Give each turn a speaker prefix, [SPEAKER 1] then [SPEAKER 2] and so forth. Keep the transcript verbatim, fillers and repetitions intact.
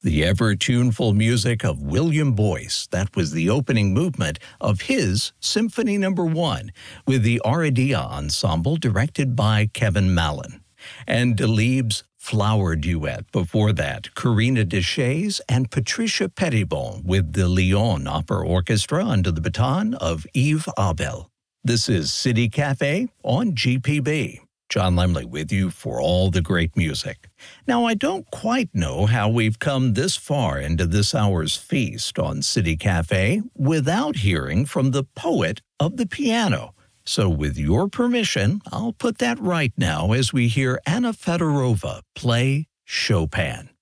[SPEAKER 1] The ever-tuneful music of William Boyce, that was the opening movement of his Symphony Number One, with the Aradia Ensemble directed by Kevin Mallon. And Delibes' Flower Duet before that, Karina Deshays and Patricia Pettibon with the Lyon Opera Orchestra under the baton of Yves Abel. This is City Cafe on G P B. John Lemley with you for all the great music. Now, I don't quite know how we've come this far into this hour's feast on City Cafe without hearing from the poet of the piano. So with your permission, I'll put that right now as we hear Anna Fedorova play Chopin.